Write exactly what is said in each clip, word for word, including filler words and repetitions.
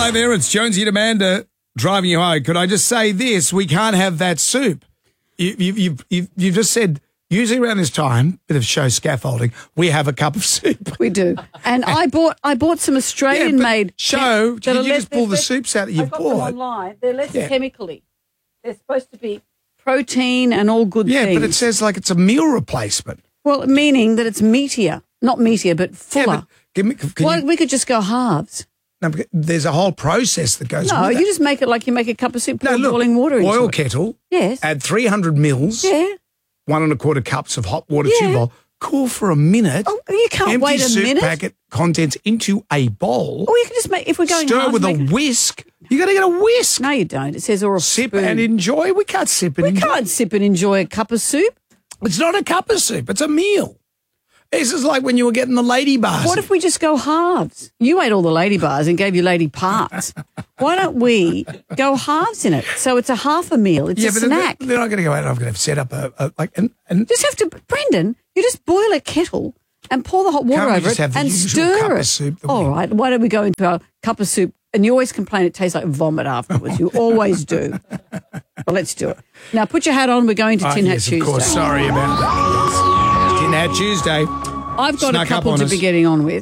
Hello there, it's Jonesy and Amanda driving you home. Could I just say this? We can't have that soup. You, you, you've, you've, you've just said, usually around this time, bit of show scaffolding, we have a cup of soup. We do. And I bought I bought some Australian-made... Yeah, show, that did are you less- just pull they're the less- soups out that you've I got bought? them online. They're less Yeah. chemically. They're supposed to be protein and all good Yeah, things. but it says like it's a meal replacement. Well, meaning that it's meatier. Not meatier, but fuller. Yeah, but give me, can well, you, we could just go halves. no, there's a whole process that goes No, with you it. just make it like you make a cup of soup, pour No, look, boiling water into oil it. kettle, Yes. add three hundred mils, Yeah. one and a quarter cups of hot water, Yeah. two bowl, cool for a minute. Oh, you can't empty wait a soup minute. packet contents into a bowl. Or you can just make, if we're going Stir halves, with a make it- whisk. You got to get a whisk. No, you don't. It says or a Sip spoon. and enjoy. We can't sip and We enjoy. can't sip and enjoy a cup of soup. It's not a cup of soup. It's a meal. This is like when you were getting the lady bars. What if we just go halves? You ate all the lady bars and gave you lady parts. Why don't we go halves in it? So it's a half a meal. It's yeah, a but snack. They're, they're not going to go out. I'm going to set up a, a like and and Just have to, Brendan, you just boil a kettle and pour the hot water Can't we over just it have the and usual stir cup of it. soup that All we- right, why don't we go into our cup of soup? And you always complain it tastes like vomit afterwards. You always do. Well, let's do it. Now, put your hat on. We're going to Oh, Tin Hat yes, Tuesday. of course. Sorry about that. Yes. Tin Hat Tuesday. I've got Snuck a up couple on to us. be getting on with.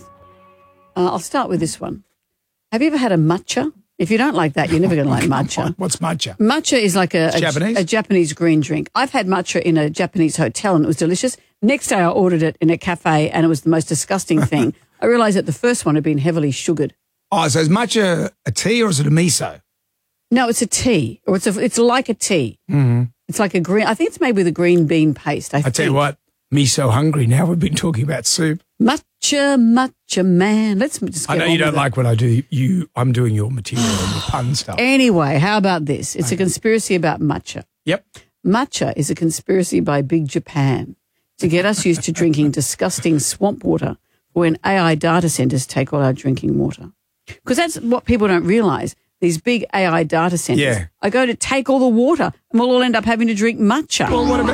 Uh, I'll start with this one. Have you ever had a matcha? If you don't like that, you're never going to like matcha. What's matcha? Matcha is like a, a, Japanese? a Japanese green drink. I've had matcha in a Japanese hotel and it was delicious. Next day I ordered it in a cafe and it was the most disgusting thing. I realised that the first one had been heavily sugared. Oh, so is matcha a tea or is it a miso? No, it's a tea, or it's a, it's like a tea. Mm-hmm. It's like a green. I think it's made with a green bean paste. I, I think. tell you what, me so hungry now. We've been talking about soup. Matcha, matcha man. Let's just. Get I know on you don't with it. like when I do you. I'm doing your material and your pun stuff. Anyway, how about this? It's a conspiracy about matcha. Yep. Matcha is a conspiracy by Big Japan to get us used to drinking disgusting swamp water when A I data centers take all our drinking water. Because that's what people don't realise. These big A I data centers Yeah. are going to take all the water and we'll all end up having to drink matcha. Well, what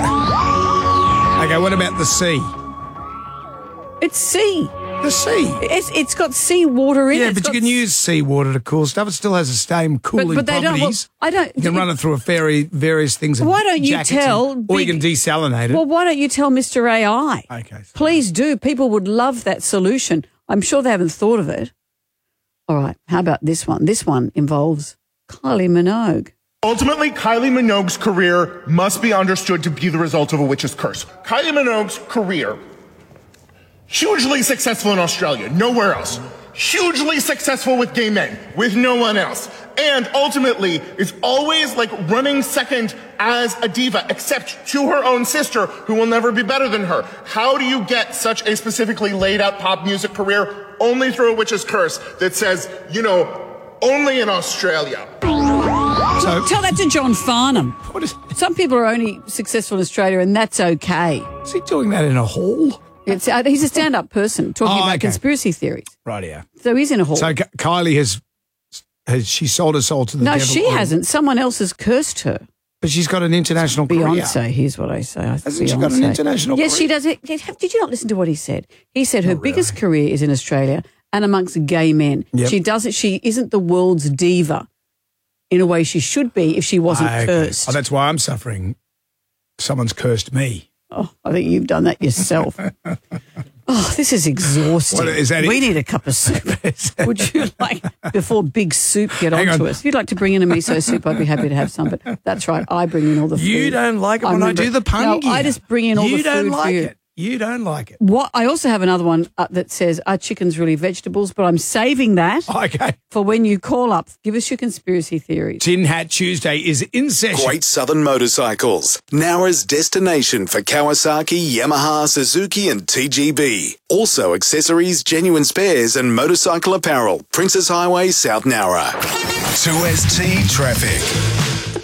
about? Okay, what about the sea? It's sea. The sea. It's It's got sea water in it. Yeah, It's but you got can use seawater to cool stuff. It still has the same cooling but they don't- properties. well, I don't- You can run it through a very various things. and Why don't you jackets tell and- or you big- can desalinate it. Well, why don't you tell Mister A I? Okay, sorry. Please do. People would love that solution. I'm sure they haven't thought of it. All right. How about this one? This one involves Kylie Minogue. Ultimately, Kylie Minogue's career must be understood to be the result of a witch's curse. Kylie Minogue's career, hugely successful in Australia, nowhere else. Hugely successful with gay men, with no one else. And ultimately, is always like running second as a diva, except to her own sister, who will never be better than her. How do you get such a specifically laid out pop music career? Only through a witch's curse that says, you know, only in Australia. So, Tell that to John Farnham. what is, Some people are only successful in Australia, and that's okay. is he doing that in a hall? It's, uh, he's a stand-up person talking Oh, about okay. conspiracy theories. Right here. So he's in a hall. So Ky- Kylie has has she sold her soul to the no, devil? she or- hasn't. Someone else has cursed her. But she's got an international career. Beyonce, here's what I say. Hasn't she got an international Yes, she career? does. It. Did you not listen to what he said? He said her biggest career is in Australia and amongst gay men. Yep. She doesn't. She isn't the world's diva in a way she should be if she wasn't Ah, okay. cursed. Oh, that's why I'm suffering. Someone's cursed me. Oh, I think you've done that yourself. Oh, this is exhausting. What, is that we it? need a cup of soup. Would you like, before Big Soup get Hang onto on. us, if you'd like to bring in a miso soup, I'd be happy to have some. But that's right, I bring in all the food. You don't like it when I remember- do the pun No, gear. I just bring in all you the food don't like for you. it. You don't like it. What I also have another one uh, that says, "Are chickens really vegetables?" But I'm saving that Okay. for when you call up. Give us your conspiracy theories. Tin Hat Tuesday is in session. Great Southern Motorcycles, Nowra's destination for Kawasaki, Yamaha, Suzuki and T G B. Also accessories, genuine spares and motorcycle apparel. Princess Highway, South Nowra. two S T Traffic. The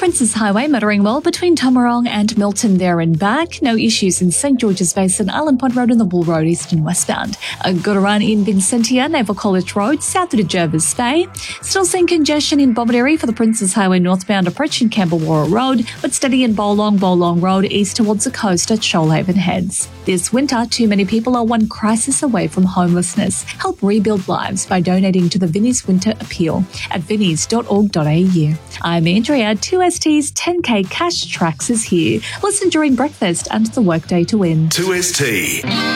Princes Highway motoring well between Tomarong and Milton there and back. No issues in St George's Basin, Island Point Road and the Wool Road east and westbound. A good run in Vincentia, Naval College Road, south of Jervis Bay. Still seeing congestion in Bomaderry for the Princes Highway northbound approaching Camberwara Road, but steady in Bolong, Bolong Road east towards the coast at Shoalhaven Heads. This winter, too many people are one crisis away from homelessness. Help rebuild lives by donating to the Vinnie's Winter Appeal at vinnies dot org dot a u. I'm Andrea. two S T's ten K Cash Tracks is here. Listen during breakfast and the workday to win. two S T.